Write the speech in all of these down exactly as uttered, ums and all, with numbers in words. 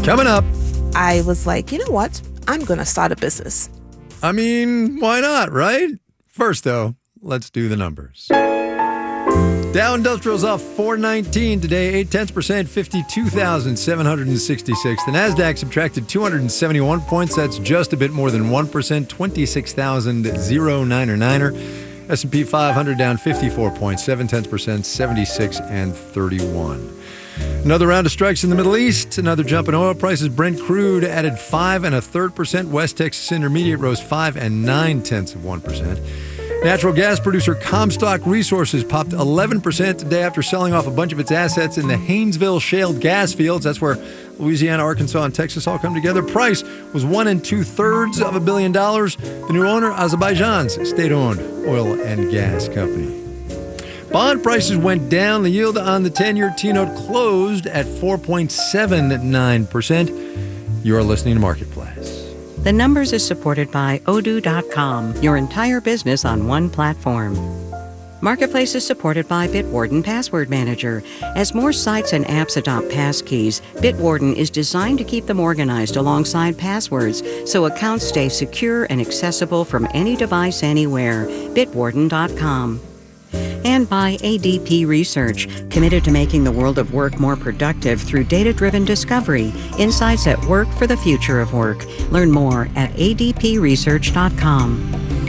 Coming up. I was like, you know what? I'm going to start a business. I mean, why not, right? First, though, let's do the numbers. Dow Industrial's off four nineteen today, eight tenths percent, fifty-two thousand seven hundred sixty-six. The Nasdaq subtracted two hundred seventy-one points. That's just a bit more than one percent, twenty-six thousand ninety-nine. S and P five hundred down fifty-four points, seven tenths percent, seventy-six and thirty-one. Another round of strikes in the Middle East. Another jump in oil prices. Brent crude added five and a third percent. West Texas Intermediate rose five and nine tenths of one percent. Natural gas producer Comstock Resources popped eleven percent today after selling off a bunch of its assets in the Haynesville shale gas fields. That's where Louisiana, Arkansas, and Texas all come together. Price was one and two thirds of a billion dollars. The new owner, Azerbaijan's state-owned oil and gas company. Bond prices went down. The yield on the ten-year T-note closed at four point seven nine percent. You're listening to Marketplace. The Numbers is supported by Odoo dot com, your entire business on one platform. Marketplace is supported by Bitwarden Password Manager. As more sites and apps adopt passkeys, Bitwarden is designed to keep them organized alongside passwords so accounts stay secure and accessible from any device anywhere. Bitwarden dot com. And by A D P Research, committed to making the world of work more productive through data-driven discovery, insights that work for the future of work. Learn more at A D P research dot com.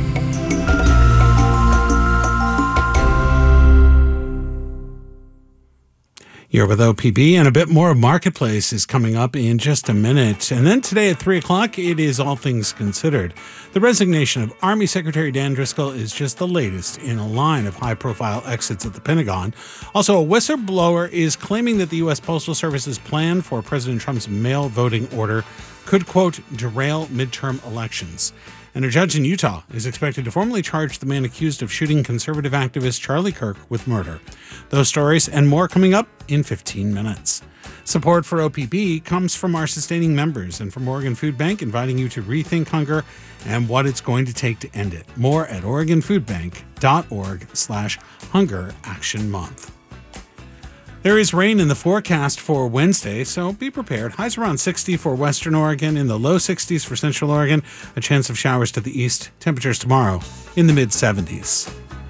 You're with O P B, and a bit more of Marketplace is coming up in just a minute. And then today at three o'clock, it is All Things Considered. The resignation of Army Secretary Dan Driscoll is just the latest in a line of high-profile exits at the Pentagon. Also, a whistleblower is claiming that the U S Postal Service's plan for President Trump's mail voting order could, quote, derail midterm elections. And a judge in Utah is expected to formally charge the man accused of shooting conservative activist Charlie Kirk with murder. Those stories and more coming up in fifteen minutes. Support for O P B comes from our sustaining members and from Oregon Food Bank, inviting you to rethink hunger and what it's going to take to end it. More at oregon food bank dot org slash hunger action month. There is rain in the forecast for Wednesday, so be prepared. Highs around sixty for Western Oregon, in the low sixties for Central Oregon. A chance of showers to the east. Temperatures tomorrow in the mid seventies.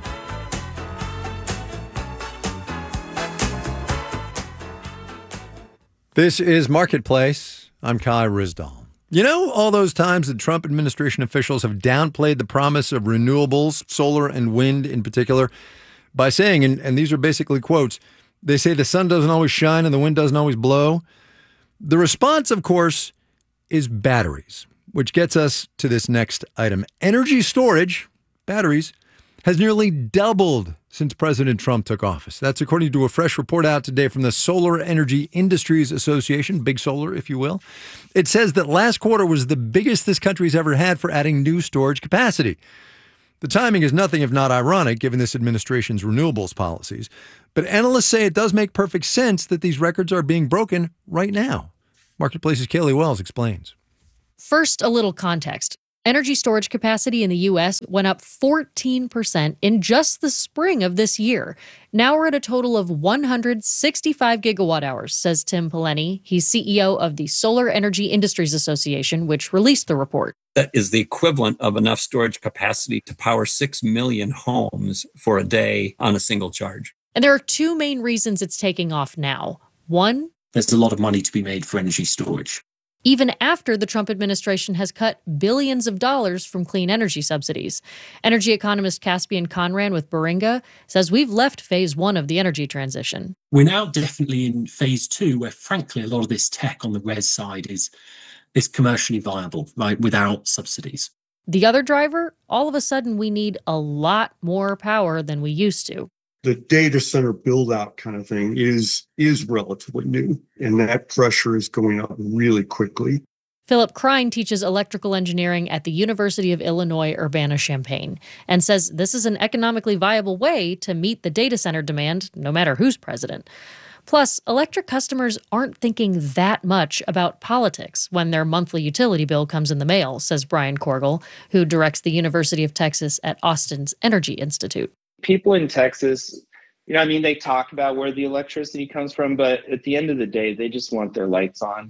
This is Marketplace. I'm Kai Ryssdal. You know, all those times the Trump administration officials have downplayed the promise of renewables, solar and wind in particular, by saying, and, and these are basically quotes, they say the sun doesn't always shine and the wind doesn't always blow. The response, of course, is batteries, which gets us to this next item. Energy storage, batteries, has nearly doubled since President Trump took office. That's according to a fresh report out today from the Solar Energy Industries Association, Big Solar, if you will. It says that last quarter was the biggest this country's ever had for adding new storage capacity. The timing is nothing if not ironic, given this administration's renewables policies. But analysts say it does make perfect sense that these records are being broken right now. Marketplace's Kaylee Wells explains. First, a little context. Energy storage capacity in the U S went up fourteen percent in just the spring of this year. Now we're at a total of one hundred sixty-five gigawatt hours, says Tim Peleni. He's C E O of the Solar Energy Industries Association, which released the report. That is the equivalent of enough storage capacity to power six million homes for a day on a single charge. And there are two main reasons it's taking off now. One, there's a lot of money to be made for energy storage. Even after the Trump administration has cut billions of dollars from clean energy subsidies. Energy economist Caspian Conran with Baringa says we've left phase one of the energy transition. We're now definitely in phase two, where frankly a lot of this tech on the res side is, is commercially viable, right, without subsidies. The other driver, all of a sudden we need a lot more power than we used to. The data center build out kind of thing is is relatively new, and that pressure is going up really quickly. Philip Krein teaches electrical engineering at the University of Illinois Urbana-Champaign and says this is an economically viable way to meet the data center demand, no matter who's president. Plus, electric customers aren't thinking that much about politics when their monthly utility bill comes in the mail, says Brian Korgel, who directs the University of Texas at Austin's Energy Institute. People in Texas, you know, I mean, they talk about where the electricity comes from, but at the end of the day, they just want their lights on.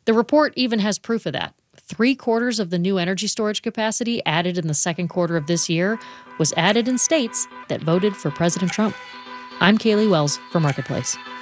The report even has proof of that. Three quarters of the new energy storage capacity added in the second quarter of this year was added in states that voted for President Trump. I'm Kaylee Wells for Marketplace.